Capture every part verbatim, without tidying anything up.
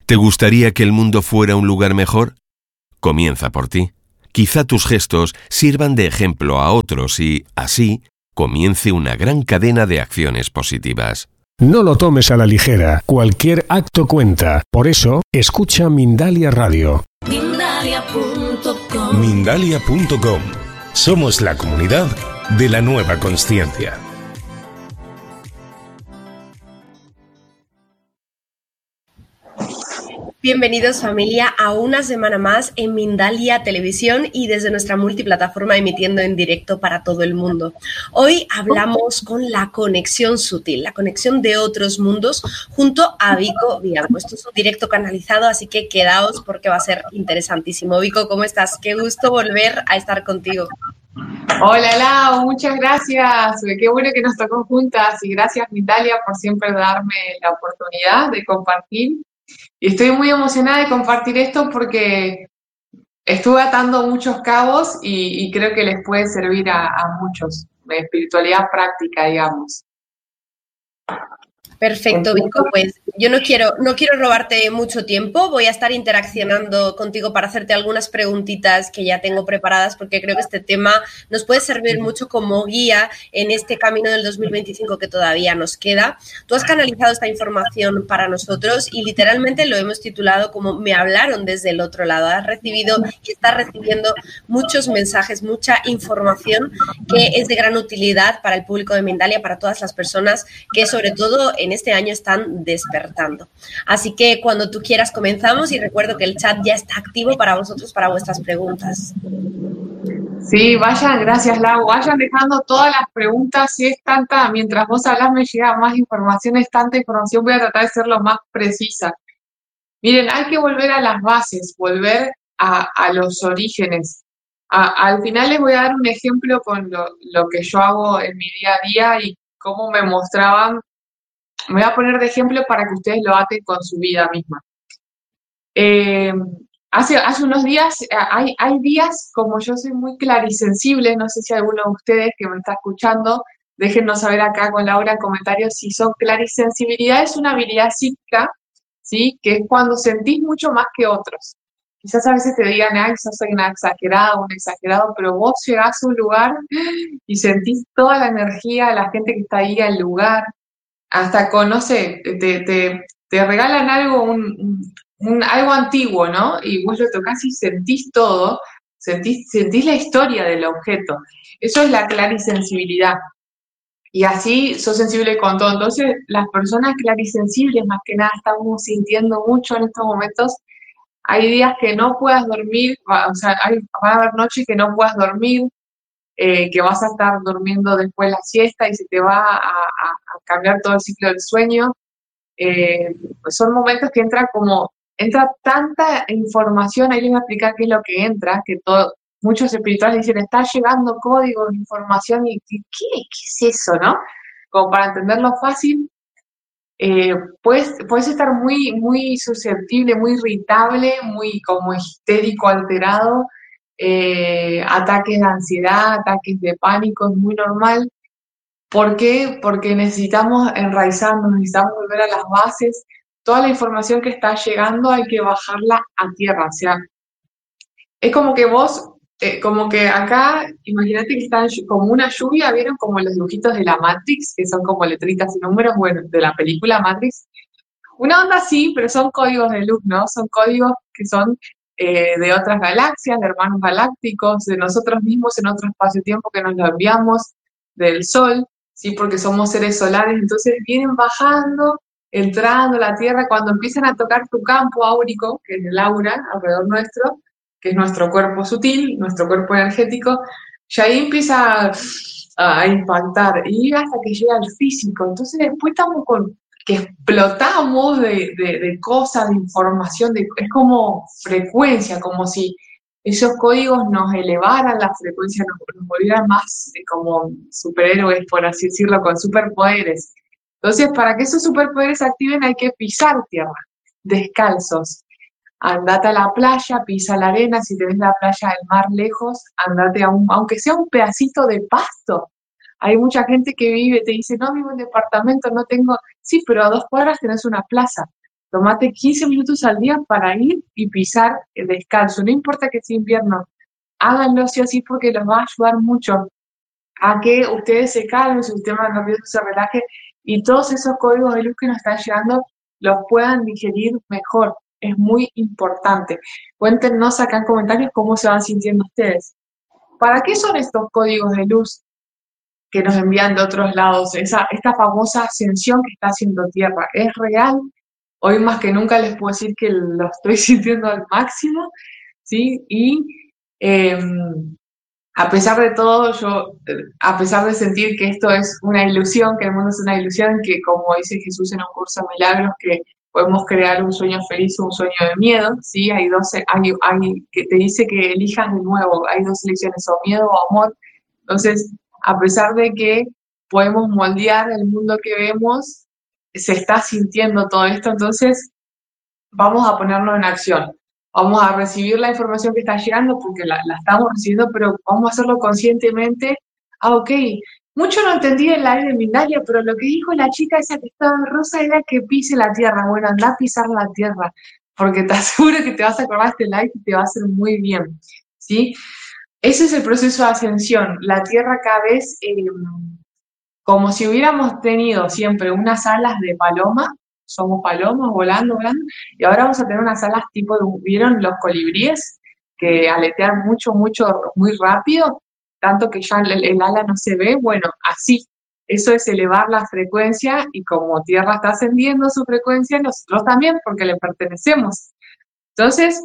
¿Te gustaría que el mundo fuera un lugar mejor? Comienza por ti. Quizá tus gestos sirvan de ejemplo a otros y, así, comience una gran cadena de acciones positivas. No lo tomes a la ligera. Cualquier acto cuenta. Por eso, escucha Mindalia Radio. Mindalia punto com. Mindalia punto com. Somos la comunidad de la nueva consciencia. Bienvenidos, familia, a una semana más en Mindalia Televisión y desde nuestra multiplataforma emitiendo en directo para todo el mundo. Hoy hablamos con la conexión sutil, la conexión de otros mundos junto a Vico Bianco. Esto es un directo canalizado, así que quedaos porque va a ser interesantísimo. Vico, ¿cómo estás? Qué gusto volver a estar contigo. Hola Lau, muchas gracias. Qué bueno que nos tocó juntas y gracias Mindalia por siempre darme la oportunidad de compartir. Y estoy muy emocionada de compartir esto porque estuve atando muchos cabos y, y creo que les puede servir a, a muchos, de espiritualidad práctica, digamos. Perfecto, Vico, pues yo no quiero, no quiero robarte mucho tiempo, voy a estar interaccionando contigo para hacerte algunas preguntitas que ya tengo preparadas porque creo que este tema nos puede servir mucho como guía en este camino del dos mil veinticinco que todavía nos queda. Tú has canalizado esta información para nosotros y literalmente lo hemos titulado como Me hablaron desde el otro lado. Has recibido y estás recibiendo muchos mensajes, mucha información que es de gran utilidad para el público de Mindalia, para todas las personas que sobre todo en en este año están despertando. Así que cuando tú quieras comenzamos y recuerdo que el chat ya está activo para vosotros, para vuestras preguntas. Sí, vayan, gracias Lau, vayan dejando todas las preguntas, si es tanta, mientras vos hablas me llega más información, es tanta información, voy a tratar de ser lo más precisa. Miren, hay que volver a las bases, volver a, a los orígenes. A, al final les voy a dar un ejemplo con lo, lo que yo hago en mi día a día y cómo me mostraban. Me voy a poner de ejemplo para que ustedes lo aten con su vida misma. Eh, hace, hace unos días, hay, hay días, como yo soy muy clarisensible, no sé si alguno de ustedes que me está escuchando, déjennos saber acá con Laura en comentarios si son clarisensibilidad, es una habilidad psíquica, ¿sí? Que es cuando sentís mucho más que otros. Quizás a veces te digan, ay, sos una exagerada, un exagerado, pero vos llegás a un lugar y sentís toda la energía de la gente que está ahí al lugar. Hasta con, no sé, te, te, te regalan algo, un, un, algo antiguo, ¿no? Y vos lo tocás y sentís todo, sentís, sentís la historia del objeto. Eso es la clarisensibilidad. Y así sos sensible con todo. Entonces, las personas clarisensibles, más que nada, estamos sintiendo mucho en estos momentos. Hay días que no puedas dormir, o sea, hay, va a haber noches que no puedas dormir, Eh, que vas a estar durmiendo después la siesta y se te va a, a, a cambiar todo el ciclo del sueño. Eh, pues son momentos que entra como, entra tanta información, ahí les voy a explicar qué es lo que entra, que todo, muchos espirituales dicen, está llegando código, información, y ¿qué, qué es eso, no? Como para entenderlo fácil, eh, puedes, puedes estar muy, muy susceptible, muy irritable, muy como histérico, alterado, Eh, ataques de ansiedad, ataques de pánico, es muy normal. ¿Por qué? Porque necesitamos enraizarnos, necesitamos volver a las bases. Toda la información que está llegando hay que bajarla a tierra. O sea, es como que vos, eh, como que acá, imagínate que está como una lluvia, ¿vieron? Como los dibujitos de la Matrix, que son como letritas y números, bueno, de la película Matrix. Una onda así, pero son códigos de luz, ¿no? Son códigos que son eh, de otras galaxias, de hermanos galácticos, de nosotros mismos en otro espacio-tiempo que nos lo enviamos del Sol, ¿sí? Porque somos seres solares, entonces vienen bajando, entrando a la Tierra, cuando empiezan a tocar tu campo áurico, que es el aura alrededor nuestro, que es nuestro cuerpo sutil, nuestro cuerpo energético, y ahí empieza a, a impactar, y hasta que llega al físico, entonces después estamos con que explotamos de, de, de cosas, de información, de, es como frecuencia, como si esos códigos nos elevaran la frecuencia, nos, nos volvieran más eh, como superhéroes, por así decirlo, con superpoderes. Entonces, para que esos superpoderes se activen hay que pisar tierra, descalzos. Andate a la playa, pisa la arena, si tenés la playa del mar lejos, andate a un, aunque sea un pedacito de pasto. Hay mucha gente que vive, te dice, no vivo en departamento, no tengo, sí, pero a dos cuadras tenés una plaza. Tomate quince minutos al día para ir y pisar descalzo. No importa que sea invierno, háganlo sí o sí porque los va a ayudar mucho a que ustedes se calmen, su sistema nervioso se relaje y todos esos códigos de luz que nos están llegando los puedan digerir mejor. Es muy importante. Cuéntenos acá en comentarios cómo se van sintiendo ustedes. ¿Para qué son estos códigos de luz que nos envían de otros lados? Esa, esta famosa ascensión que está haciendo Tierra, ¿es real? Hoy más que nunca les puedo decir que lo estoy sintiendo al máximo, ¿sí? Y eh, a pesar de todo, yo, a pesar de sentir que esto es una ilusión, que el mundo es una ilusión, que como dice Jesús en un curso de milagros, que podemos crear un sueño feliz o un sueño de miedo, ¿sí? Hay dos, hay, hay, que te dice que elijas de nuevo, hay dos elecciones, o miedo o amor. Entonces, a pesar de que podemos moldear el mundo que vemos, se está sintiendo todo esto, entonces vamos a ponernos en acción. Vamos a recibir la información que está llegando porque la, la estamos recibiendo, pero vamos a hacerlo conscientemente. Ah, ok, mucho no entendí el live de Mindalia, pero lo que dijo la chica esa que estaba en rosa era que pise la tierra. Bueno, anda a pisar la tierra, porque te aseguro que te vas a acordar de este live y te va a hacer muy bien, ¿sí? Ese es el proceso de ascensión. La tierra cada vez, eh, como si hubiéramos tenido siempre unas alas de paloma, somos palomas volando, volando, y ahora vamos a tener unas alas tipo, ¿vieron los colibríes? Que aletean mucho, mucho, muy rápido, tanto que ya el, el ala no se ve. Bueno, así, eso es elevar la frecuencia, y como Tierra está ascendiendo su frecuencia, nosotros también, porque le pertenecemos. Entonces,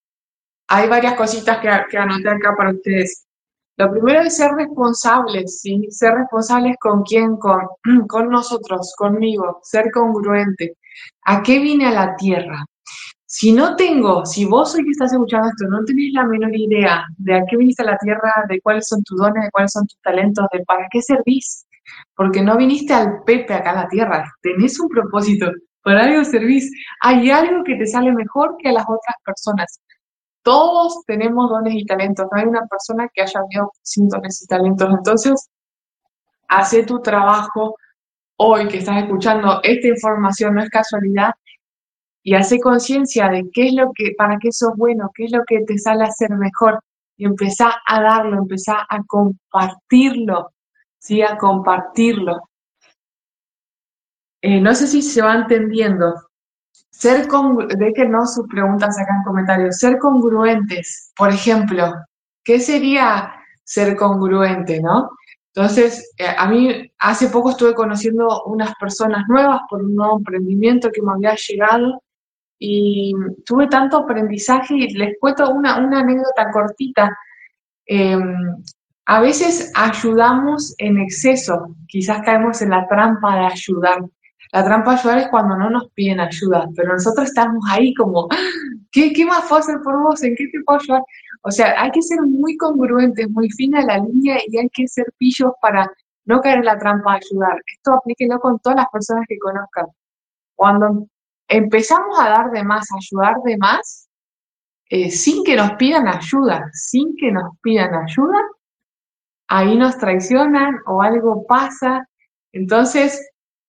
hay varias cositas que, que anoté acá para ustedes. Lo primero es ser responsables, ¿sí? Ser responsables con quién, con, con nosotros, conmigo, ser congruente. ¿A qué vine a la Tierra? Si no tengo, si vos hoy que estás escuchando esto no tenés la menor idea de a qué viniste a la Tierra, de cuáles son tus dones, de cuáles son tus talentos, de para qué servís, porque no viniste al Pepe acá a la Tierra, tenés un propósito, por algo servís, hay algo que te sale mejor que a las otras personas. Todos tenemos dones y talentos, no hay una persona que haya habido sin dones y talentos. Entonces, hace tu trabajo hoy que estás escuchando esta información, no es casualidad, y hace conciencia de qué es lo que, para qué sos bueno, qué es lo que te sale a hacer mejor, y empezá a darlo, empezá a compartirlo, ¿sí? A compartirlo. Eh, no sé si se va entendiendo. Ser congruentes, déjenos sus preguntas acá en comentarios. Ser congruentes, por ejemplo, ¿qué sería ser congruente, no? Entonces, eh, a mí hace poco estuve conociendo unas personas nuevas por un nuevo emprendimiento que me había llegado y tuve tanto aprendizaje y les cuento una, una anécdota cortita. Eh, a veces ayudamos en exceso, quizás caemos en la trampa de ayudar. La trampa de ayudar es cuando no nos piden ayuda, pero nosotros estamos ahí como, ¿qué, qué más puedo hacer por vos? ¿En qué te puedo ayudar? O sea, hay que ser muy congruentes, muy fina la línea y hay que ser pillos para no caer en la trampa de ayudar. Esto aplíquenlo con todas las personas que conozcan. Cuando empezamos a dar de más, a ayudar de más, eh, sin que nos pidan ayuda, sin que nos pidan ayuda, ahí nos traicionan o algo pasa. Entonces,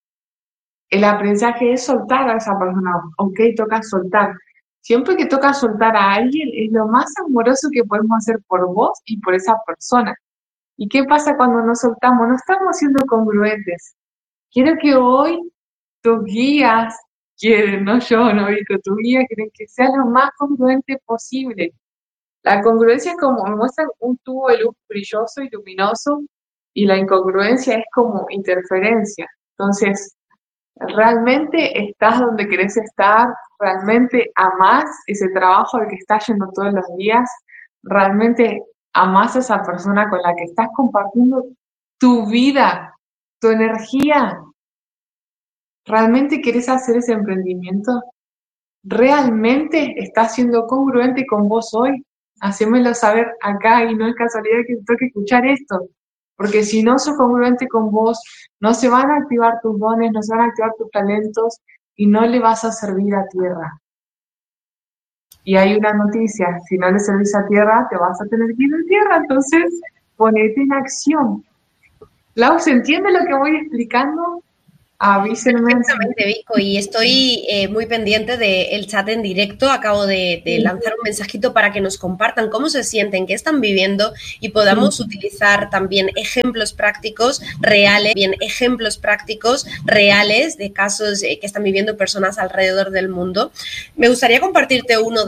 el aprendizaje es soltar a esa persona. Ok, toca soltar. Siempre que toca soltar a alguien, es lo más amoroso que podemos hacer por vos y por esa persona. ¿Y qué pasa cuando no soltamos? No estamos siendo congruentes. Quiero que hoy tus guías, quieren, no yo, no digo, tus guías quieren que sea lo más congruente posible. La congruencia es como, me muestran un tubo de luz brilloso y luminoso, y la incongruencia es como interferencia. Entonces, ¿realmente estás donde querés estar? ¿Realmente amás ese trabajo al que estás yendo todos los días? ¿Realmente amás a esa persona con la que estás compartiendo tu vida, tu energía? ¿Realmente querés hacer ese emprendimiento? ¿Realmente estás siendo congruente con vos hoy? Hacémelo saber acá, y no es casualidad que te toque escuchar esto. Porque si no sos congruente con vos, no se van a activar tus dones, no se van a activar tus talentos y no le vas a servir a Tierra. Y hay una noticia, si no le servís a Tierra, te vas a tener que ir a Tierra, entonces ponete en acción. Lau, ¿se entiende lo que voy explicando? Avísenme. Exactamente, Vico, y estoy eh, muy pendiente del chat en directo. Acabo de, de lanzar un mensajito para que nos compartan cómo se sienten, qué están viviendo y podamos sí. utilizar también ejemplos prácticos reales, bien ejemplos prácticos reales de casos eh, que están viviendo personas alrededor del mundo. Me gustaría compartirte uno de